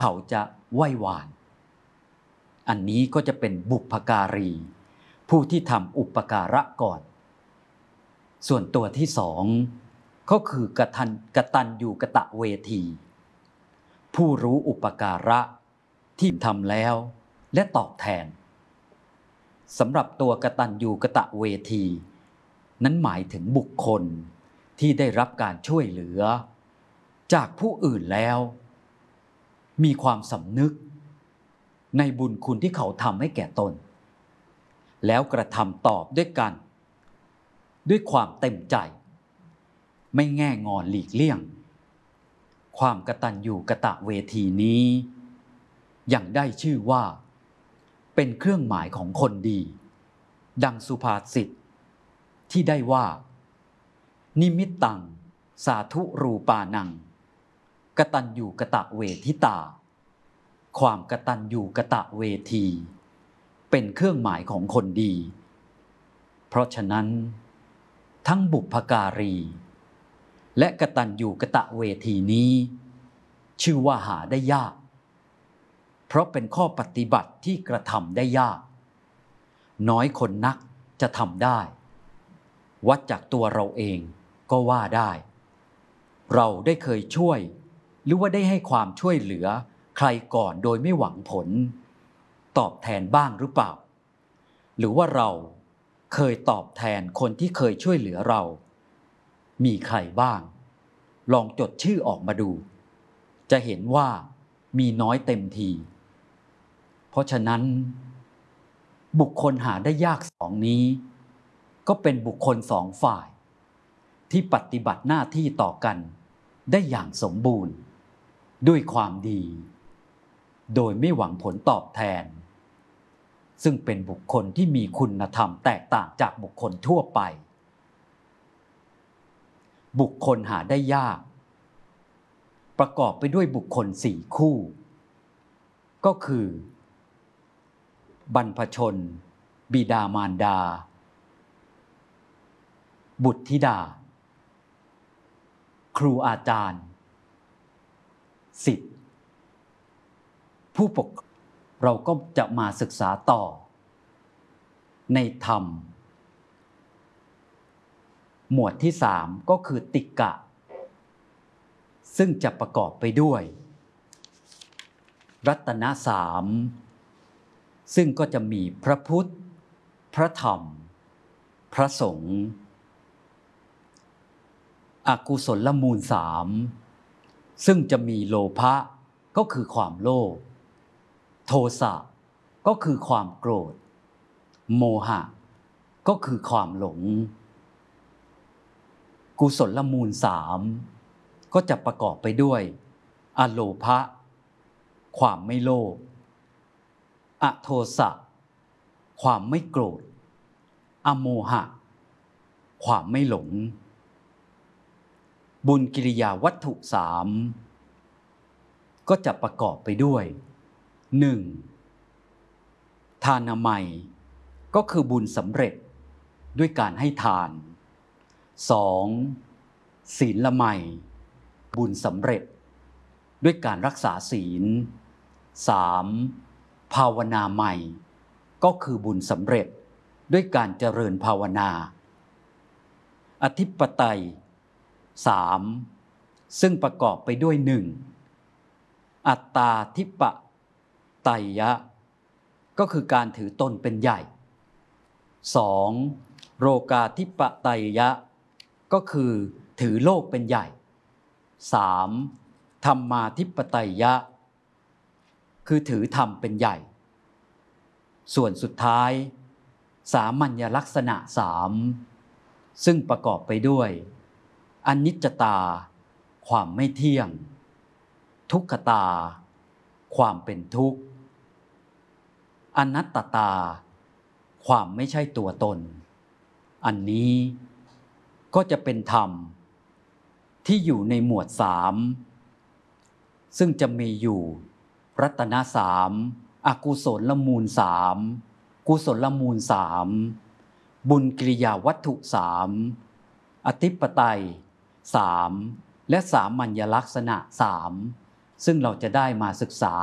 เขาจะไหว้วานอันนี้ก็จะเป็นบุพการีผู้ที่ทำอุปการะก่อนส่วนตัวที่สองก็คือกตัญญูกตเวทีผู้รู้อุปการะที่ทำแล้วและตอบแทนสำหรับตัวกตัญญูกตเวทีนั้นหมายถึงบุคคลที่ได้รับการช่วยเหลือจากผู้อื่นแล้วมีความสำนึกในบุญคุณที่เขาทำให้แก่ตนแล้วกระทำตอบด้วยความเต็มใจไม่แง่งอนหลีกเลี่ยงความกตัญญูกตเวทีนี้ยังได้ชื่อว่าเป็นเครื่องหมายของคนดีดังสุภาษิตที่ได้ว่านิมิตตังสาธุรูปานังกตัญญูกตเวทิตาความกตัญญูกตเวทีเป็นเครื่องหมายของคนดีเพราะฉะนั้นทั้งบุพการีและกตัญญูกตเวทีนี้ชื่อว่าหาได้ยากเพราะเป็นข้อปฏิบัติที่กระทำได้ยากน้อยคนนักจะทำได้วัดจากตัวเราเองก็ว่าได้เราได้เคยช่วยหรือว่าได้ให้ความช่วยเหลือใครก่อนโดยไม่หวังผลตอบแทนบ้างหรือเปล่าหรือว่าเราเคยตอบแทนคนที่เคยช่วยเหลือเรามีใครบ้างลองจดชื่อออกมาดูจะเห็นว่ามีน้อยเต็มทีเพราะฉะนั้นบุคคลหาได้ยากสองนี้ก็เป็นบุคคลสองฝ่ายที่ปฏิบัติหน้าที่ต่อกันได้อย่างสมบูรณ์ด้วยความดีโดยไม่หวังผลตอบแทนซึ่งเป็นบุคคลที่มีคุณธรรมแตกต่างจากบุคคลทั่วไปบุคคลหาได้ยากประกอบไปด้วยบุคคลสี่คู่ก็คือบรรพชนบิดามารดาบุตรธิดาครูอาจารย์ศิษย์ผู้ปกครองเราก็จะมาศึกษาต่อในธรรมหมวดที่3ก็คือติกะซึ่งจะประกอบไปด้วยรัตนะ3ซึ่งก็จะมีพระพุทธพระธรรมพระสงฆ์อกุศลมูล3ซึ่งจะมีโลภะก็คือความโลภโทสะก็คือความโกรธโมหะก็คือความหลงกุศลมูล3ก็จะประกอบไปด้วยอโลภะความไม่โลภอโทสะความไม่โกรธอโมหะความไม่หลงบุญกิริยาวัตถุ3ก็จะประกอบไปด้วย1. ทานามัยก็คือบุญสำเร็จด้วยการให้ทาน 2. ศีลไมยบุญสำเร็จด้วยการรักษาศีล 3. ภาวนาไมยก็คือบุญสำเร็จด้วยการเจริญภาวนาอธิปไตย3ซึ่งประกอบไปด้วย1. อัตตาธิปไตยะก็คือการถือตนเป็นใหญ่ 2. โลกาธิปไตยะก็คือถือโลกเป็นใหญ่ 3. ธรรมาธิปไตยะคือถือธรรมเป็นใหญ่ส่วนสุดท้ายสามัญลักษณะ3ซึ่งประกอบไปด้วยอนิจจตาความไม่เที่ยงทุกขตาความเป็นทุกข์อนัตตาความไม่ใช่ตัวตนอันนี้ก็จะเป็นธรรมที่อยู่ในหมวด3ซึ่งจะมีอยู่รัตนะ3อกุศลมูล3กุศลมูล3บุญกิริยาวัตถุ3อธิปไตย3และสามัญลักษณะซึ่งเราจะได้มาศึกษา